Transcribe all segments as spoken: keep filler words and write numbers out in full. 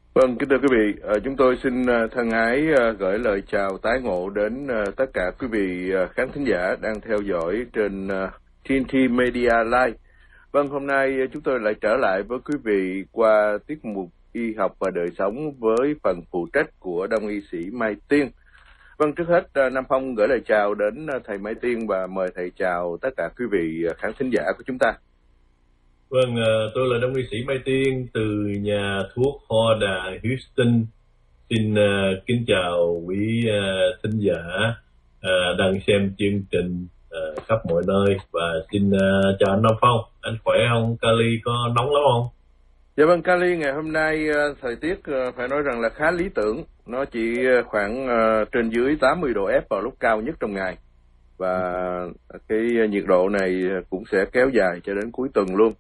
Vâng, kính thưa quý vị, ờ, chúng tôi xin ờ, thân ái ờ, gửi lời chào tái ngộ đến ờ, tất cả quý vị ờ, khán thính giả đang theo dõi trên ờ, tê en tê Media Live. Vâng, hôm nay ờ, chúng tôi lại trở lại với quý vị qua tiết mục Y học và đời sống với phần phụ trách của Đông y sĩ Mai Tiên. Vâng, trước hết ờ, Nam Phong gửi lời chào đến ờ, thầy Mai Tiên và mời thầy chào tất cả quý vị ờ, khán thính giả của chúng ta. Vâng, tôi là Đông y sĩ Mai Tiên từ nhà thuốc Ho Đà Houston. Xin uh, kính chào quý uh, thính giả uh, đang xem chương trình uh, khắp mọi nơi và xin uh, chào anh Nam Phong. Anh khỏe không? Cali có nóng lắm không? Dạ vâng, Cali ngày hôm nay uh, thời tiết uh, phải nói rằng là khá lý tưởng. Nó chỉ khoảng uh, trên dưới tám mươi độ F vào lúc cao nhất trong ngày. Và cái nhiệt độ này cũng sẽ kéo dài cho đến cuối tuần luôn.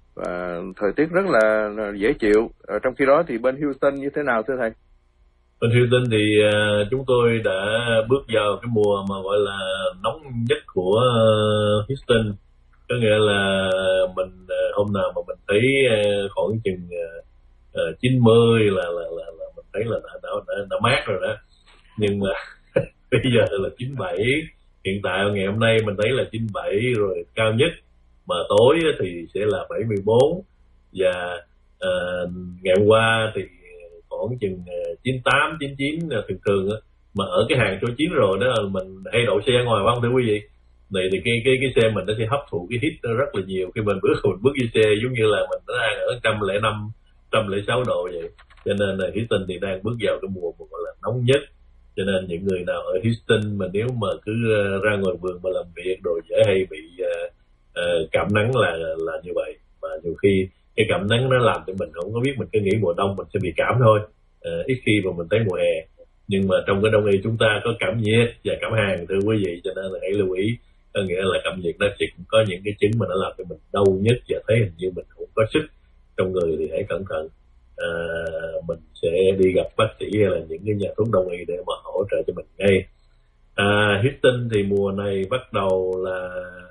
Và thời tiết rất là dễ chịu. Ở trong khi đó thì bên Houston như thế nào thưa thầy? Bên Houston thì uh, chúng tôi đã bước vào cái mùa mà gọi là nóng nhất của uh, Houston. Có nghĩa là mình uh, hôm nào mà mình thấy uh, khoảng chừng uh, uh, chín mươi là, là, là, là mình thấy là đã, đã, đã, đã mát rồi đó. Nhưng mà bây giờ là chín mươi bảy. Hiện tại ngày hôm nay mình thấy là chín mươi bảy rồi cao nhất. Mà tối thì sẽ là bảy mươi bốn. Và uh, ngày hôm qua thì khoảng chừng chín mươi tám, chín mươi chín thường thường á, mà ở cái hàng số chín rồi đó mình hay đậu xe ngoài phải không thưa quý vị? Này thì cái cái cái xe mình nó sẽ hấp thụ cái hít nó rất là nhiều, cái mình bước mình bước đi xe giống như là mình đang ở một trăm lẻ năm, một trăm lẻ sáu độ vậy. Cho nên là Houston thì đang bước vào cái mùa mà gọi là nóng nhất. Cho nên những người nào ở Houston mà nếu mà cứ ra ngoài vườn mà làm việc rồi dễ hay bị uh, uh, cảm nắng là là như vậy. Mà nhiều khi cái cảm nắng nó làm cho mình không có biết, mình cứ nghĩ mùa đông mình sẽ bị cảm thôi, à, ít khi mà mình thấy mùa hè. Nhưng mà trong cái đông y chúng ta có cảm nhiệt và cảm hàn thưa quý vị, cho nên là hãy lưu ý. Có nghĩa là cảm nhiệt nó chỉ có những cái chứng mà nó làm cho mình đau nhất và thấy hình như mình không có sức trong người thì hãy cẩn thận, à, mình sẽ đi gặp bác sĩ hay là những cái nhà thuốc đông y để mà hỗ trợ cho mình ngay. à, Houston thì mùa này bắt đầu là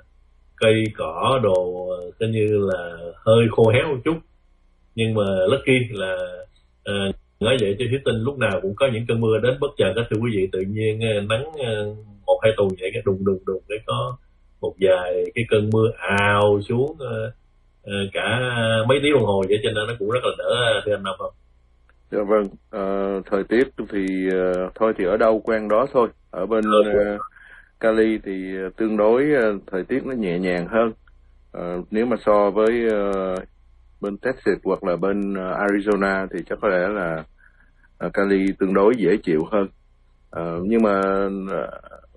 cây cỏ đồ coi như là hơi khô héo một chút, nhưng mà lucky là uh, nói vậy cho Houston lúc nào cũng có những cơn mưa đến bất chợt. Các thưa quý vị, tự nhiên uh, nắng uh, một hai tuần vậy cái đùng đùng đùng để có một vài cái cơn mưa ào xuống uh, uh, cả mấy tiếng đồng hồ vậy, cho nên nó cũng rất là đỡ thưa anh Nam không? Dạ vâng, uh, thời tiết thì uh, thôi thì ở đâu quen đó thôi. Ở bên uh, Cali thì tương đối uh, thời tiết nó nhẹ nhàng hơn. Uh, nếu mà so với uh, bên Texas hoặc là bên uh, Arizona thì chắc có lẽ là uh, Cali tương đối dễ chịu hơn. Uh, nhưng mà uh,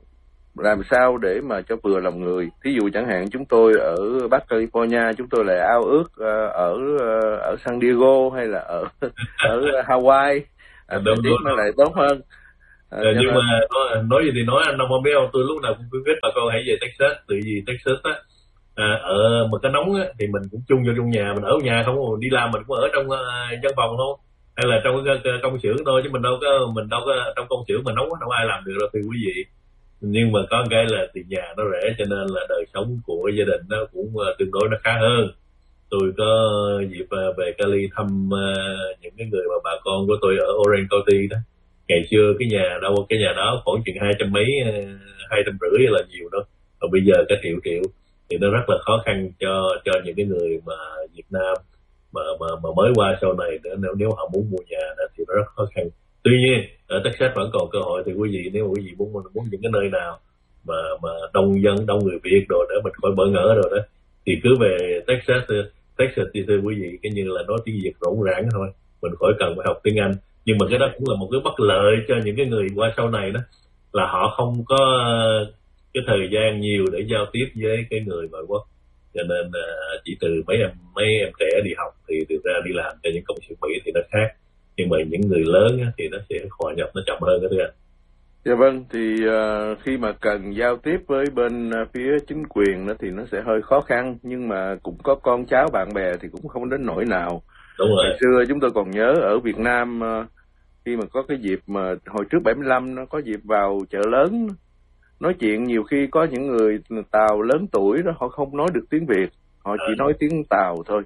làm sao để mà cho vừa lòng người? Thí dụ chẳng hạn chúng tôi ở Bắc California, chúng tôi lại ao ước uh, ở uh, ở San Diego hay là ở ở Hawaii, uh, thời tiết nó lại tốt hơn. À, nhưng nên... mà nói, nói gì thì nói, anh Đông không biết không, tôi lúc nào cũng khuyến khích bà con hãy về Texas. Tự vì Texas á, à, ở mà cái nóng á thì mình cũng chung vô trong nhà, mình ở nhà không, đi làm mình cũng ở trong uh, văn phòng thôi, hay là trong cái uh, công xưởng thôi, chứ mình đâu có mình đâu có trong công xưởng mà nóng đâu ai làm được đâu thưa quý vị. Nhưng mà có cái là tiền nhà nó rẻ, cho nên là đời sống của gia đình nó cũng uh, tương đối nó khá hơn. Tôi có dịp uh, về Cali thăm uh, những cái người mà bà con của tôi ở Orange County đó. Ngày xưa cái nhà đâu cái nhà đó khoảng chừng hai trăm mấy, hai trăm rưỡi là nhiều đó, và bây giờ cái triệu triệu thì nó rất là khó khăn cho cho những cái người mà Việt Nam mà mà mà mới qua sau này, nếu nếu họ muốn mua nhà đó, thì nó rất khó khăn. Tuy nhiên ở Texas vẫn còn cơ hội, thì quý vị nếu mà quý vị muốn muốn những cái nơi nào mà mà đông dân, đông người Việt rồi để mình khỏi bỡ ngỡ rồi đó, thì cứ về Texas. Texas thì thưa quý vị cái như là nói tiếng Việt rỗng rãng thôi, mình khỏi cần phải học tiếng Anh. Nhưng mà cái đó cũng là một cái bất lợi cho những cái người qua sau này đó, là họ không có cái thời gian nhiều để giao tiếp với cái người ngoại quốc, cho nên uh, chỉ từ mấy em mấy em trẻ đi học thì thực ra đi làm cho những công xưởng Mỹ thì nó khác, nhưng mà những người lớn á, thì nó sẽ hòa nhập nó chậm hơn đó thưa anh. Dạ vâng, thì uh, khi mà cần giao tiếp với bên uh, phía chính quyền đó thì nó sẽ hơi khó khăn, nhưng mà cũng có con cháu bạn bè thì cũng không đến nỗi nào. Đúng rồi. Hồi xưa chúng tôi còn nhớ ở Việt Nam uh, khi mà có cái dịp mà hồi trước bảy mươi lăm nó có dịp vào chợ lớn nói chuyện, nhiều khi có những người Tàu lớn tuổi đó họ không nói được tiếng Việt, họ chỉ nói tiếng Tàu thôi,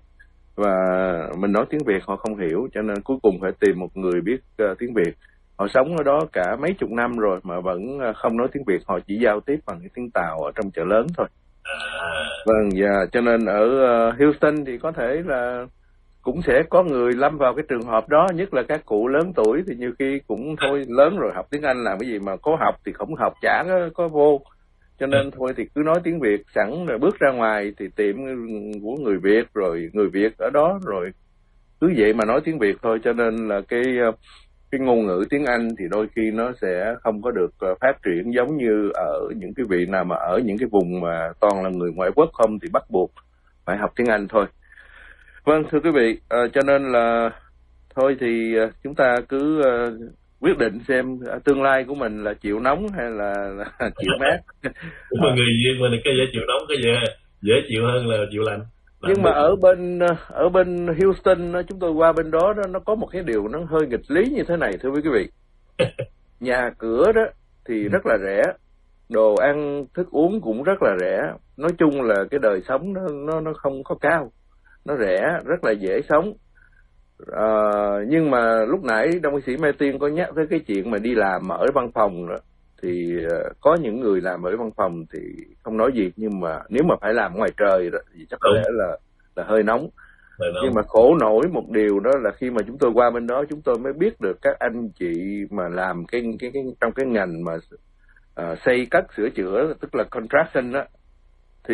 và mình nói tiếng Việt họ không hiểu, cho nên cuối cùng phải tìm một người biết uh, tiếng Việt. Họ sống ở đó cả mấy chục năm rồi mà vẫn không nói tiếng Việt, họ chỉ giao tiếp bằng cái tiếng Tàu ở trong chợ lớn thôi. Vâng, và yeah, cho nên ở uh, Houston thì có thể là cũng sẽ có người lâm vào cái trường hợp đó, nhất là các cụ lớn tuổi thì nhiều khi cũng thôi lớn rồi học tiếng Anh làm cái gì mà có học thì không học chả có, có vô. Cho nên thôi thì cứ nói tiếng Việt sẵn rồi bước ra ngoài thì tiệm của người Việt rồi người Việt ở đó rồi cứ vậy mà nói tiếng Việt thôi, cho nên là cái cái ngôn ngữ tiếng Anh thì đôi khi nó sẽ không có được phát triển giống như ở những cái vị nào mà ở những cái vùng mà toàn là người ngoại quốc không thì bắt buộc phải học tiếng Anh thôi. Vâng, thưa quý vị, à, cho nên là thôi thì à, chúng ta cứ à, quyết định xem à, tương lai của mình là chịu nóng hay là, là chịu mát. Mà người Việt mình cái dễ chịu nóng, cái dễ dễ chịu hơn là chịu lạnh. Làm Nhưng mà ở bên ở bên Houston chúng tôi qua bên đó nó có một cái điều nó hơi nghịch lý như thế này, thưa quý vị. Nhà cửa đó thì rất là rẻ, đồ ăn thức uống cũng rất là rẻ, nói chung là cái đời sống nó nó nó không có cao, nó rẻ, rất là dễ sống. À, nhưng mà lúc nãy đồng y sĩ Mai Tiên có nhắc tới cái chuyện mà đi làm ở văn phòng đó, thì uh, có những người làm ở văn phòng thì không nói gì, nhưng mà nếu mà phải làm ngoài trời đó, thì chắc có lẽ là là hơi nóng. Nhưng mà khổ nổi một điều đó là khi mà chúng tôi qua bên đó chúng tôi mới biết được các anh chị mà làm cái cái, cái trong cái ngành mà uh, xây cất sửa chữa, tức là construction đó, thì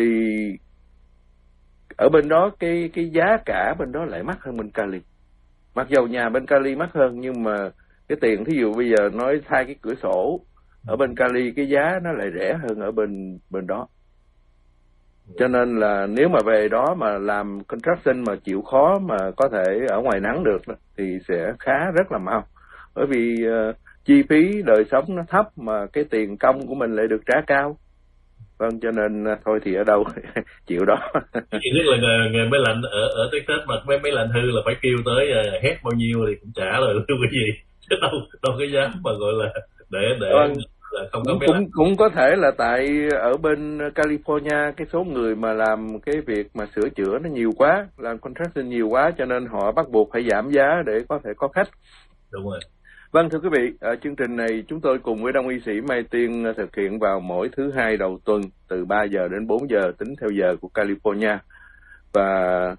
ở bên đó cái cái giá cả bên đó lại mắc hơn bên Cali. Mặc dầu nhà bên Cali mắc hơn nhưng mà cái tiền, thí dụ bây giờ nói thay cái cửa sổ ở bên Cali cái giá nó lại rẻ hơn ở bên bên đó. Cho nên là nếu mà về đó mà làm construction mà chịu khó mà có thể ở ngoài nắng được thì sẽ khá rất là mau. Bởi vì uh, chi phí đời sống nó thấp mà cái tiền công của mình lại được trả cao. Vâng, cho nên thôi thì ở đâu chịu đó. Chỉ biết là nghề, nghề máy lạnh ở ở Texas mà mấy máy lạnh hư là phải kêu tới uh, hét bao nhiêu thì cũng trả rồi cái gì, chứ đâu đâu cái giá mà gọi là để để vâng. là không có cũng, máy lạnh. cũng cũng có thể là tại ở bên California cái số người mà làm cái việc mà sửa chữa nó nhiều quá, làm construction nhiều quá, cho nên họ bắt buộc phải giảm giá để có thể có khách. Đúng rồi. Vâng, thưa quý vị, ở chương trình này chúng tôi cùng với Đông y sĩ Mai Tiên thực hiện vào mỗi thứ hai đầu tuần từ ba giờ đến bốn giờ tính theo giờ của California. Và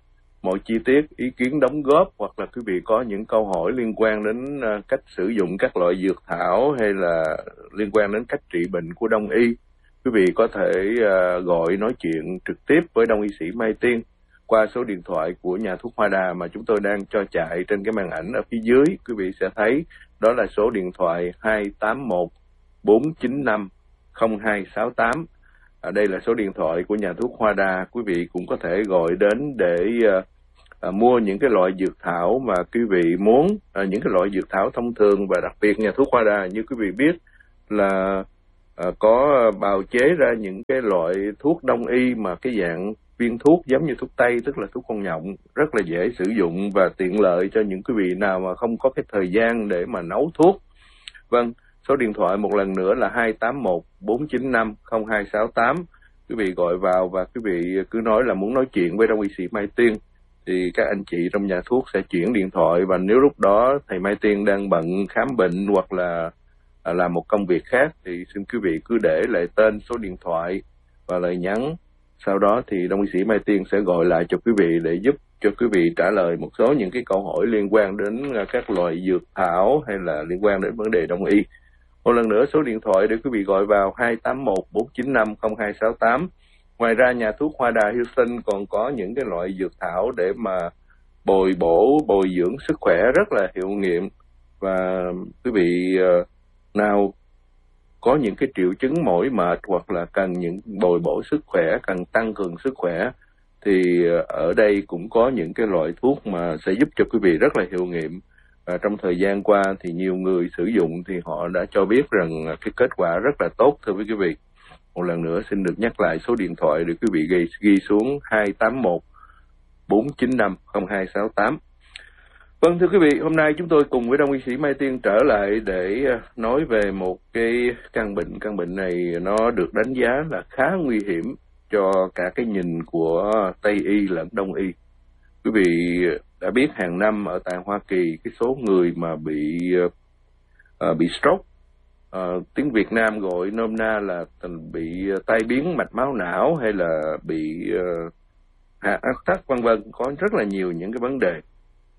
mọi chi tiết, ý kiến đóng góp hoặc là quý vị có những câu hỏi liên quan đến cách sử dụng các loại dược thảo hay là liên quan đến cách trị bệnh của Đông y, quý vị có thể gọi nói chuyện trực tiếp với Đông y sĩ Mai Tiên qua số điện thoại của nhà thuốc Hoa Đà mà chúng tôi đang cho chạy trên cái màn ảnh ở phía dưới. Quý vị sẽ thấy đó là số điện thoại hai tám một bốn chín năm không hai sáu tám. À, đây là số điện thoại của nhà thuốc Hoa Đà. Quý vị cũng có thể gọi đến để uh, uh, mua những cái loại dược thảo mà quý vị muốn, uh, những cái loại dược thảo thông thường. Và đặc biệt nhà thuốc Hoa Đà như quý vị biết là uh, có bào chế ra những cái loại thuốc đông y mà cái dạng viên thuốc giống như thuốc tây, tức là thuốc con nhộng, rất là dễ sử dụng và tiện lợi cho những quý vị nào mà không có cái thời gian để mà nấu thuốc. Vâng, số điện thoại một lần nữa là hai tám một bốn chín năm không hai sáu tám. Quý vị gọi vào và quý vị cứ nói là muốn nói chuyện với Đông y sĩ Mai Tiên thì các anh chị trong nhà thuốc sẽ chuyển điện thoại, và nếu lúc đó thầy Mai Tiên đang bận khám bệnh hoặc là làm một công việc khác thì xin quý vị cứ để lại tên, số điện thoại và lời nhắn. Sau đó thì Đông y sĩ Mai Tiên sẽ gọi lại cho quý vị để giúp cho quý vị trả lời một số những cái câu hỏi liên quan đến các loại dược thảo hay là liên quan đến vấn đề đông y. Một lần nữa số điện thoại để quý vị gọi vào hai tám một bốn chín năm không hai sáu tám. Ngoài ra nhà thuốc Hoa Đà Houston còn có những cái loại dược thảo để mà bồi bổ, bồi dưỡng sức khỏe rất là hiệu nghiệm. Và quý vị uh, nào có những cái triệu chứng mỏi mệt hoặc là cần những bồi bổ sức khỏe, cần tăng cường sức khỏe thì ở đây cũng có những cái loại thuốc mà sẽ giúp cho quý vị rất là hiệu nghiệm. Và trong thời gian qua thì nhiều người sử dụng thì họ đã cho biết rằng cái kết quả rất là tốt, thưa quý vị. Một lần nữa xin được nhắc lại số điện thoại để quý vị ghi, ghi xuống hai tám một bốn chín năm không hai sáu tám. Vâng, thưa quý vị, hôm nay chúng tôi cùng với Đông y sĩ Mai Tiên trở lại để nói về một cái căn bệnh. Căn bệnh này nó được đánh giá là khá nguy hiểm cho cả cái nhìn của Tây y lẫn Đông y. Quý quý vị đã biết hàng năm ở tại Hoa Kỳ cái số người mà bị uh, bị stroke, uh, tiếng Việt Nam gọi nôm na là bị tai biến mạch máu não hay là bị uh, hạ áp tắc vân vân, có rất là nhiều những cái vấn đề.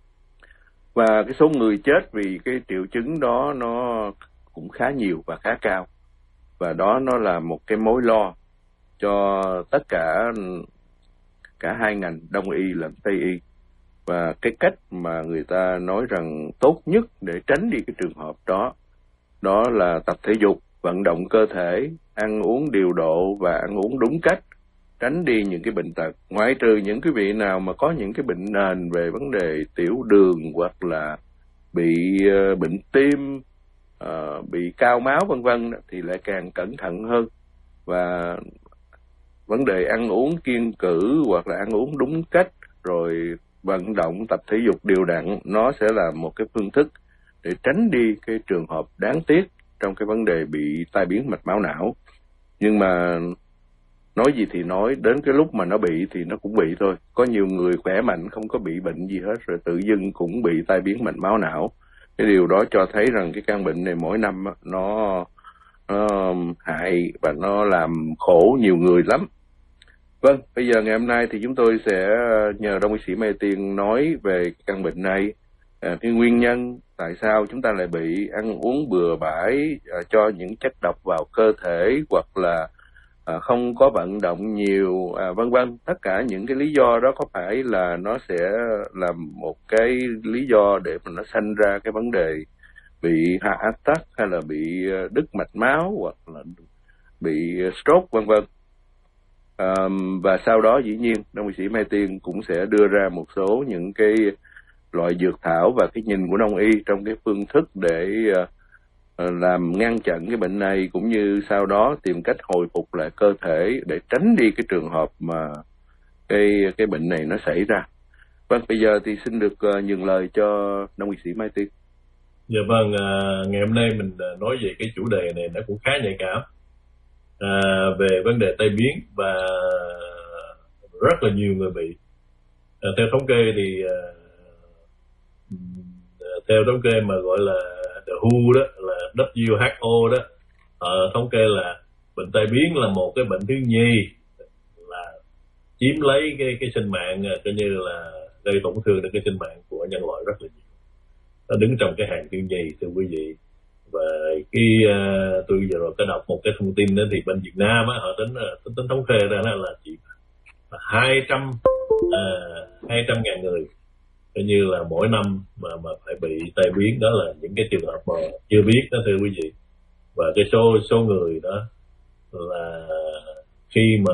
Và cái số người chết vì cái triệu chứng đó nó cũng khá nhiều và khá cao. Và đó nó là một cái mối lo cho tất cả cả hai ngành Đông y lẫn Tây y. Và cái cách mà người ta nói rằng tốt nhất để tránh đi cái trường hợp đó, đó là tập thể dục, vận động cơ thể, ăn uống điều độ và ăn uống đúng cách, tránh đi những cái bệnh tật. Ngoại trừ những cái vị nào mà có những cái bệnh nền về vấn đề tiểu đường hoặc là bị uh, bệnh tim, uh, bị cao máu vân vân thì lại càng cẩn thận hơn. Và vấn đề ăn uống kiêng cữ hoặc là ăn uống đúng cách rồi vận động tập thể dục đều đặn, nó sẽ là một cái phương thức để tránh đi cái trường hợp đáng tiếc trong cái vấn đề bị tai biến mạch máu não. Nhưng mà nói gì thì nói, đến cái lúc mà nó bị thì nó cũng bị thôi. Có nhiều người khỏe mạnh không có bị bệnh gì hết rồi tự dưng cũng bị tai biến mạch máu não. Cái điều đó cho thấy rằng cái căn bệnh này mỗi năm nó, nó hại và nó làm khổ nhiều người lắm. Vâng, bây giờ ngày hôm nay thì chúng tôi sẽ nhờ Đông y sĩ Mai Tiên nói về căn bệnh này, à, cái nguyên nhân tại sao chúng ta lại bị, ăn uống bừa bãi, à, cho những chất độc vào cơ thể hoặc là à, không có vận động nhiều, à, vân vân. Tất cả những cái lý do đó có phải là nó sẽ là một cái lý do để mà nó sanh ra cái vấn đề bị hạ áp tắc hay là bị đứt mạch máu hoặc là bị stroke vân vân. Um, và sau đó dĩ nhiên Đông y sĩ Mai Tiên cũng sẽ đưa ra một số những cái loại dược thảo và cái nhìn của Đông y trong cái phương thức để uh, làm ngăn chặn cái bệnh này, cũng như sau đó tìm cách hồi phục lại cơ thể để tránh đi cái trường hợp mà cái cái bệnh này nó xảy ra. Vâng, bây giờ thì xin được uh, nhường lời cho Đông y sĩ Mai Tiên. Dạ vâng, uh, ngày hôm nay mình nói về cái chủ đề này nó cũng khá nhạy cảm. À, về vấn đề tai biến và rất là nhiều người bị. À, theo thống kê thì à, theo thống kê mà gọi là đê vê kép đó, là W H O đó, à, thống kê là bệnh tai biến là một cái bệnh thứ nhì là chiếm lấy cái cái sinh mạng, coi như là gây tổn thương đến cái sinh mạng của nhân loại rất là nhiều. Nó đứng trong cái hàng thứ nhì thưa quý vị. Và cái uh, tôi vừa rồi có đọc một cái thông tin đó thì bên Việt Nam á, họ tính tính, tính thống kê ra đó là chỉ hai trăm hai trăm ngàn người coi như là mỗi năm mà mà phải bị tai biến. Đó là những cái trường hợp mà chưa biết đó thưa quý vị. Và cái số số người đó là khi mà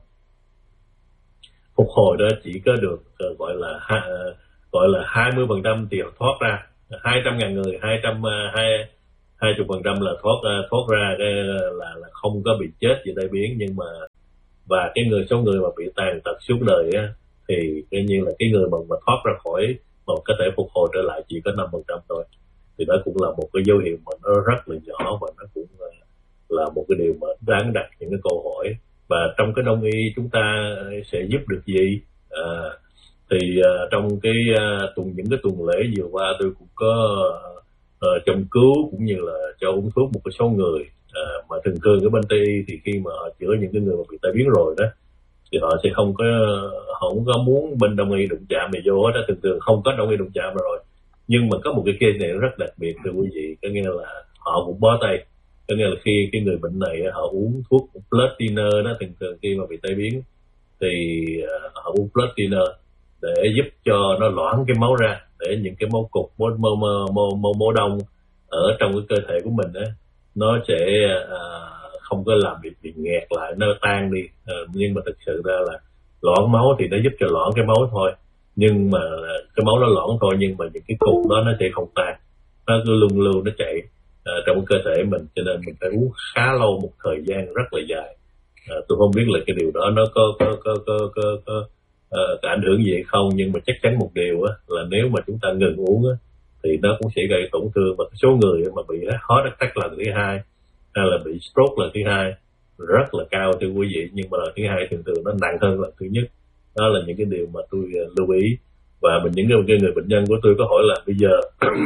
phục hồi đó chỉ có được uh, gọi là uh, gọi là hai mươi phần trăm thì thoát ra. Hai trăm ngàn người, hai trăm hai hai chục phần trăm là thoát thoát ra cái là là không có bị chết vì tai biến. Nhưng mà và cái người số người mà bị tàn tật suốt đời á, thì coi như là cái người mà mà thoát ra khỏi mà có thể phục hồi trở lại chỉ có năm phần trăm thôi. Thì đó cũng là một cái dấu hiệu mà nó rất là nhỏ, và nó cũng là một cái điều mà đáng đặt những cái câu hỏi. Và trong cái Đông y chúng ta sẽ giúp được gì? À, thì uh, trong cái uh, tuần những cái tuần lễ vừa qua tôi cũng có uh, châm cứu cũng như là cho uống thuốc một cái số người uh, mà thường thường ở bên Tây y thì khi mà họ chữa những cái người mà bị tai biến rồi đó thì họ sẽ không có họ không có muốn bên Đông y đụng chạm này vô đó, thường thường không có Đông y đụng chạm rồi. Nhưng mà có một cái case này rất đặc biệt thưa quý vị, có nghĩa là họ cũng bó tay. Có nghĩa là khi cái người bệnh này họ uống thuốc blood thinner đó, thường thường khi mà bị tai biến thì uh, họ uống blood thinner để giúp cho nó loãng cái máu ra, để những cái máu cục, máu máu máu máu, máu đông ở trong cái cơ thể của mình á, nó sẽ à, không có làm bị, bị nghẹt lại, nó tan đi. À, nhưng mà thực sự ra là loãng máu thì nó giúp cho loãng cái máu thôi, nhưng mà cái máu nó loãng thôi, nhưng mà những cái cục đó nó sẽ không tan, nó cứ luôn luôn nó chạy à, trong cơ thể mình, cho nên mình phải uống khá lâu, một thời gian rất là dài. À, tôi không biết là cái điều đó nó có có có có có, có Uh, có ảnh hưởng gì hay không, nhưng mà chắc chắn một điều á, là nếu mà chúng ta ngừng uống á, thì nó cũng sẽ gây tổn thương. Và số người mà bị heart attack lần thứ hai hay là bị stroke lần thứ hai rất là cao thưa quý vị, nhưng mà lần thứ hai thường thường nó nặng hơn lần thứ nhất. Đó là những cái điều mà tôi uh, lưu ý. Và mình những cái người bệnh nhân của tôi có hỏi là bây giờ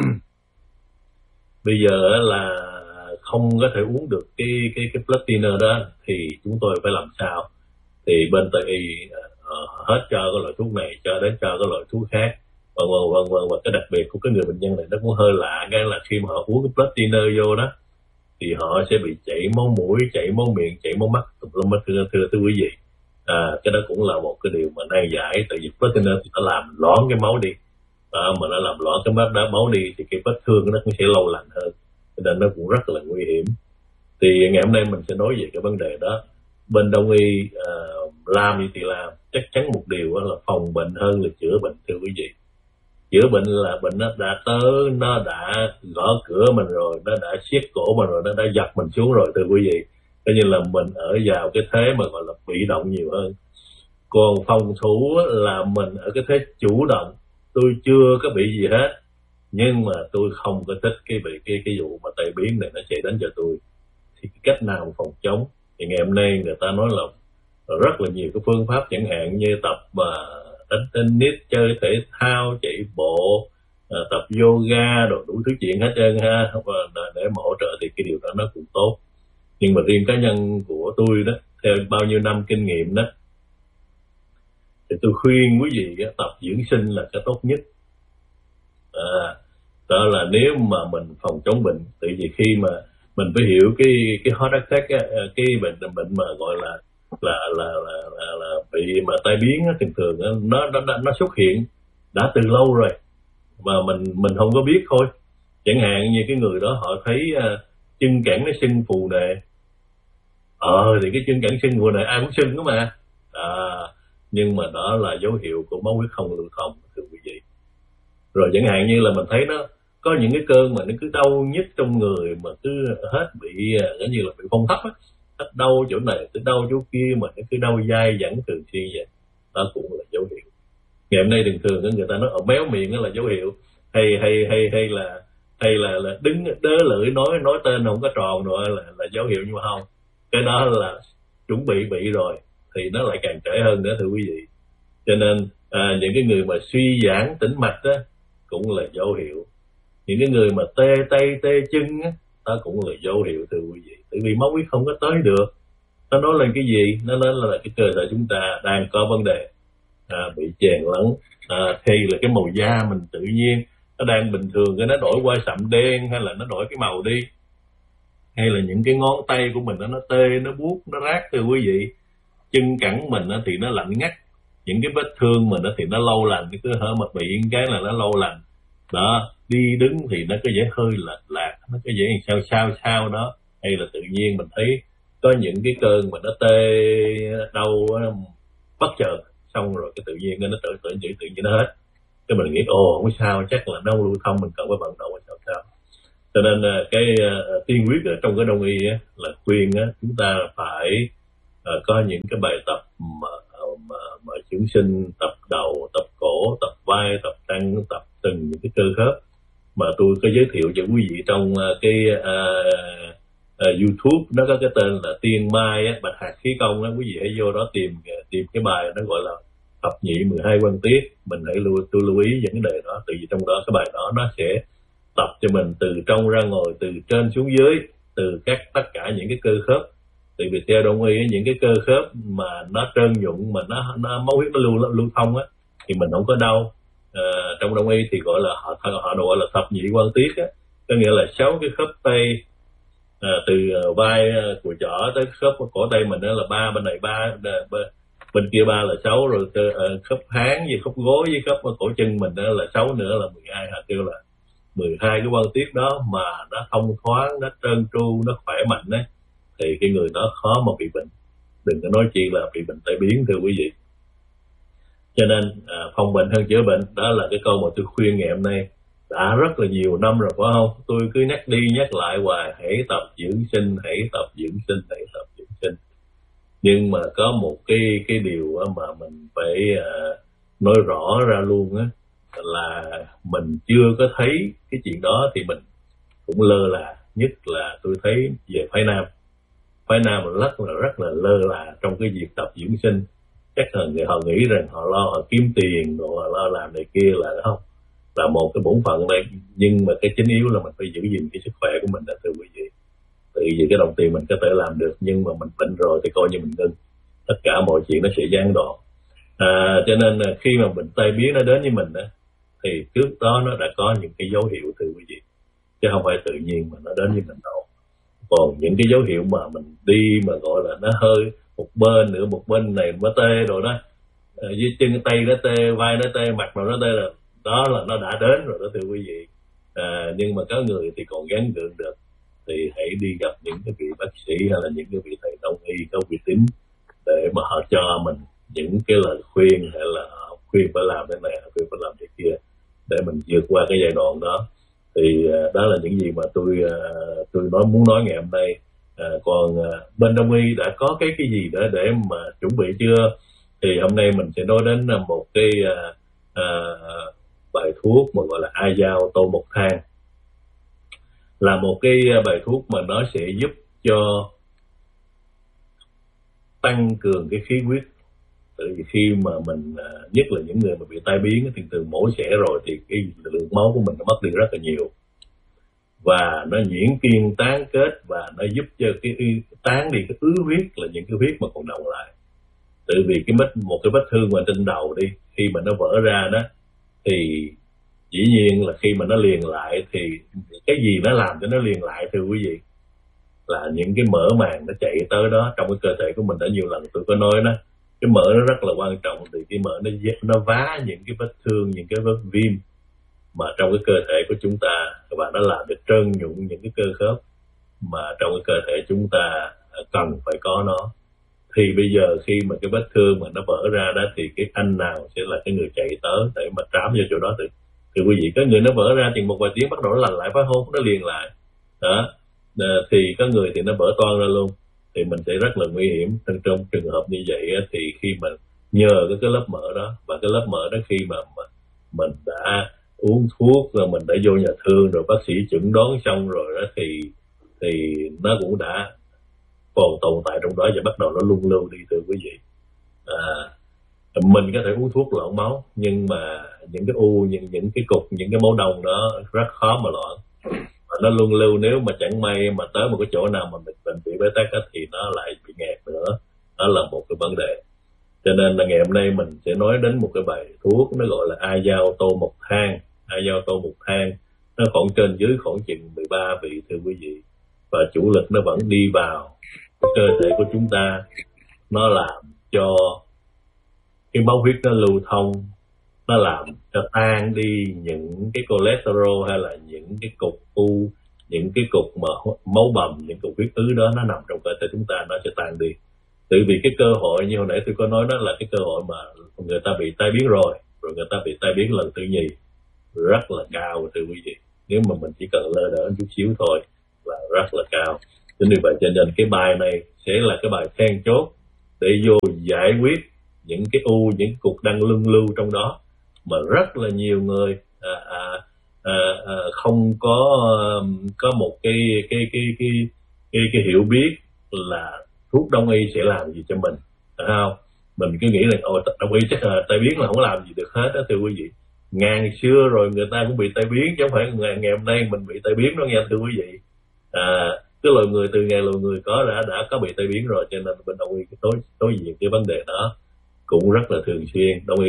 bây giờ là không có thể uống được cái cái cái blood thinner đó thì chúng tôi phải làm sao? Thì bên Tây y uh, hết cho cái loại thuốc này cho đến cho cái loại thuốc khác, vân vân vân vân. Và cái đặc biệt của cái người bệnh nhân này nó cũng hơi lạ, cái là khi mà họ uống cái blood thinner vô đó thì họ sẽ bị chảy máu mũi, chảy máu miệng, chảy máu mắt, thưa thưa thưa, thưa quý vị. À, cái đó cũng là một cái điều mà nan giải, tại vì blood thinner thì nó làm loãng cái máu đi, à, mà nó làm loãng cái máu, máu đi thì cái vết thương nó cũng sẽ lâu lành hơn, cho nên nó cũng rất là nguy hiểm. Thì ngày hôm nay mình sẽ nói về cái vấn đề đó. Bên Đông y uh, làm gì thì làm, chắc chắn một điều là phòng bệnh hơn là chữa bệnh, thưa quý vị. Chữa bệnh là bệnh nó đã tới, nó đã gõ cửa mình rồi, nó đã siết cổ mình rồi, nó đã giật mình xuống rồi, thưa quý vị. Cho nên là mình ở vào cái thế mà gọi là bị động nhiều hơn. Còn phòng thủ là mình ở cái thế chủ động. Tôi chưa có bị gì hết, nhưng mà tôi không có thích cái bị cái cái vụ mà tai biến này nó xảy đến cho tôi. Thì cái cách nào phòng chống? Thì ngày hôm nay người ta nói là rất là nhiều cái phương pháp, chẳng hạn như tập mà đánh tennis, chơi thể thao, chạy bộ, tập yoga, rồi đủ thứ chuyện hết trơn ha, để mà hỗ trợ thì cái điều đó nó cũng tốt. Nhưng mà riêng cá nhân của tôi đó, theo bao nhiêu năm kinh nghiệm đó, thì tôi khuyên quý vị tập dưỡng sinh là cái tốt nhất. À, đó là nếu mà mình phòng chống bệnh, tại vì khi mà mình phải hiểu cái cái heart attack á, cái bệnh bệnh mà gọi là là là là, là, là bị mà tai biến á, thường thường á, nó nó nó xuất hiện đã từ lâu rồi mà mình mình không có biết thôi. Chẳng hạn như cái người đó họ thấy uh, chân cẳng nó sưng phù nề, ờ thì cái chân cẳng sưng phù nề ai cũng sưng đó mà, à, nhưng mà đó là dấu hiệu của máu huyết không lưu thông, thưa quý vị. Rồi chẳng hạn như là mình thấy nó có những cái cơn mà nó cứ đau nhức trong người, mà cứ hết bị giống như là bị phong thấp á, hết đau chỗ này tới đau chỗ kia, mà nó cứ đau dai dẳng thường xuyên vậy, đó cũng là dấu hiệu. Ngày hôm nay thường thường người ta nói ở méo miệng đó là dấu hiệu, hay hay hay hay là hay là, là đứng đớ lưỡi nói nói tên không có tròn rồi là là dấu hiệu, nhưng mà không, cái đó là chuẩn bị bị rồi thì nó lại càng trễ hơn nữa, thưa quý vị. Cho nên à, những cái người mà suy giãn tĩnh mạch đó cũng là dấu hiệu. Những cái người mà tê tay tê chân á, đó cũng là dấu hiệu, thưa quý vị. Tại vì máu huyết không có tới được. Nó nói lên cái gì? Nó nói là cái cơ thể chúng ta đang có vấn đề, à, bị chèn lẫn, à, thì là cái màu da mình tự nhiên nó đang bình thường, cái nó đổi qua sậm đen, hay là nó đổi cái màu đi, hay là những cái ngón tay của mình đó, nó tê, nó buốt, nó rát, thưa quý vị. Chân cẳng mình đó thì nó lạnh ngắt, những cái vết thương mình đó thì nó lâu lành, cái cứ hở mà bị cái là nó lâu lành đó. Đi đứng thì nó có vẻ hơi lệch lạc, nó có vẻ sao sao sao đó, hay là tự nhiên mình thấy có những cái cơn mà nó tê đau bất chợt, xong rồi cái tự nhiên nó tự tự nhiên tự nhiên nó hết, cái mình nghĩ ồ không sao, chắc là đau lưu thông, mình cần phải vận động hay sao sao. Cho nên cái uh, tiên quyết trong cái đông y á, là khuyên á, chúng ta phải uh, có những cái bài tập mà, mà, mà dưỡng sinh, tập đầu, tập cổ, tập vai, tập tăng, tập từng những cái cơ khớp mà tôi có giới thiệu cho quý vị trong uh, cái uh, uh, YouTube. Nó có cái tên là Tiên Mai á, Bạch Hạc Khí Công á, quý vị hãy vô đó tìm tìm cái bài nó gọi là thập nhị mười hai quan tiết. Mình hãy lưu tôi lưu ý vấn đề đó, tại vì trong đó cái bài đó nó sẽ tập cho mình từ trong ra ngoài, từ trên xuống dưới, từ các tất cả những cái cơ khớp. Tại vì theo đông y những cái cơ khớp mà nó trơn nhuận, mà nó, nó máu huyết nó lưu lưu thông á, thì mình không có đau. À, trong đông y thì gọi là họ họ gọi là thập nhị quan tiết á, có nghĩa là sáu cái khớp tay, à, từ vai của trỏ tới khớp cổ tay mình đó là ba, bên này ba, bên kia ba là sáu, rồi uh, khớp háng với khớp gối với khớp cổ chân mình đó là sáu nữa là mười hai. Họ kêu là mười hai cái quan tiết đó mà nó thông thoáng, nó trơn tru, nó khỏe mạnh đấy, thì cái người đó khó mà bị bệnh, đừng có nói chi là bị bệnh tai biến, thưa quý vị. Cho nên à, phòng bệnh hơn chữa bệnh, đó là cái câu mà tôi khuyên ngày hôm nay đã rất là nhiều năm rồi, phải không? Tôi cứ nhắc đi nhắc lại hoài, hãy tập dưỡng sinh, hãy tập dưỡng sinh, hãy tập dưỡng sinh. Nhưng mà có một cái cái điều mà mình phải uh, nói rõ ra luôn á, là mình chưa có thấy cái chuyện đó thì mình cũng lơ là. Nhất là tôi thấy về phái nam, phái nam rất là rất là lơ là trong cái việc tập dưỡng sinh. chắc là người họ nghĩ rằng họ lo họ kiếm tiền rồi họ lo làm này kia là không, là một cái bổn phận đây, nhưng mà cái chính yếu là mình phải giữ gìn cái sức khỏe của mình đó thưa quý vị. Tự vì cái đồng tiền mình có thể làm được, nhưng mà mình bệnh rồi thì coi như mình ngưng, tất cả mọi chuyện nó sẽ gián đoạn. À, cho nên là khi mà bệnh tai biến nó đến với mình đó, thì trước đó nó đã có những cái dấu hiệu thưa quý vị, chứ không phải tự nhiên mà nó đến với mình đâu. Còn những cái dấu hiệu mà mình đi mà gọi là nó hơi một bên nữa, một bên này nó tê rồi đó, à, dưới chân tay nó tê, vai nó tê, mặt rồi nó tê, là đó là nó đã đến rồi đó thưa quý vị. À, nhưng mà có người thì còn gắng gượng được, thì hãy đi gặp những cái vị bác sĩ hay là những cái vị thầy đông y có uy tín để mà họ cho mình những cái lời khuyên, hay là họ khuyên phải làm thế này, khuyên phải làm thế kia để mình vượt qua cái giai đoạn đó. Thì uh, đó là những gì mà tôi uh, tôi nói muốn nói ngày hôm nay. Uh, còn uh, bên đông y đã có cái cái gì để để mà chuẩn bị chưa? Thì hôm nay mình sẽ nói đến uh, một cái uh, uh, bài thuốc mà gọi là A Dao Tô Mộc Thang, là một cái bài thuốc mà nó sẽ giúp cho tăng cường cái khí huyết. Tại vì khi mà mình, nhất là những người mà bị tai biến thì từ mổ xẻ rồi thì cái lượng máu của mình nó mất đi rất là nhiều, và nó nhuyễn kiên tán kết, và nó giúp cho cái tán đi cái ứ huyết, là những cái huyết mà còn đọng lại. Tại vì cái vết một cái vết thương mà trên đầu đi, khi mà nó vỡ ra đó thì dĩ nhiên là khi mà nó liền lại thì cái gì nó làm cho nó liền lại thưa quý vị, là những cái mỡ màng nó chạy tới đó. Trong cái cơ thể của mình đã nhiều lần tôi có nói đó, cái mỡ nó rất là quan trọng, thì cái mỡ nó nó vá những cái vết thương, những cái vết viêm mà trong cái cơ thể của chúng ta, và nó làm cho trơn nhụn những cái cơ khớp mà trong cái cơ thể chúng ta cần phải có nó. Thì bây giờ khi mà cái vết thương mà nó vỡ ra đó, thì cái anh nào sẽ là cái người chạy tới để mà trám vô chỗ đó? Thì, thì quý vị, có người nó vỡ ra thì một vài tiếng bắt đầu nó lành lại, phải không? Nó liền lại đó. À, thì có người thì nó vỡ toang ra luôn, thì mình sẽ rất là nguy hiểm. Trong, trong trường hợp như vậy thì khi mà nhờ cái, cái lớp mỡ đó, và cái lớp mỡ đó khi mà, mà mình đã uống thuốc rồi, mình đã vô nhà thương rồi, bác sĩ chẩn đoán xong rồi đó, thì thì nó cũng đã còn tồn tại trong đó và bắt đầu nó lung lưu đi thưa quý vị. À, mình có thể uống thuốc loãng máu, nhưng mà những cái u, những những cái cục, những cái máu đông đó rất khó mà loãng, và nó luân lưu. Nếu mà chẳng may mà tới một cái chỗ nào mà mình mình bị bế tắc thì nó lại bị nghẹt nữa, đó là một cái vấn đề. Cho nên là ngày hôm nay mình sẽ nói đến một cái bài thuốc nó gọi là A Dao Tô Mộc Thang. A Dao Tô Mộc Thang nó khoảng trên dưới khoảng chừng mười ba vị thưa quý vị, và chủ lực nó vẫn đi vào cái cơ thể của chúng ta, nó làm cho cái máu huyết nó lưu thông, nó làm cho tan đi những cái cholesterol hay là những cái cục u, những cái cục mà máu bầm, những cục huyết ứ đó nó nằm trong cơ thể chúng ta, nó sẽ tan đi. Tự vì cái cơ hội như hồi nãy tôi có nói đó, là cái cơ hội mà người ta bị tai biến rồi, rồi người ta bị tai biến lần thứ nhì rất là cao thưa quý vị. Nếu mà mình chỉ cần lơ đỡ chút xíu thôi là rất là cao. Chính vì vậy cho nên cái bài này sẽ là cái bài then chốt để vô giải quyết những cái u, những cục đang luân lưu trong đó mà rất là nhiều người à, à, à, à, không có có một cái cái cái cái cái, cái hiểu biết là thuốc đông y sẽ làm gì cho mình, phải không? Mình cứ nghĩ là ồ, đông y chắc là tai biến là không làm gì được hết đó thưa quý vị. Ngàn xưa rồi người ta cũng bị tai biến, chứ không phải ngày, ngày hôm nay mình bị tai biến đó nghe thưa quý vị. À, cái loài người từ ngày loài người có đã đã có bị tai biến rồi, cho nên bên đông y đối đối diện cái vấn đề đó cũng rất là thường xuyên. Đông y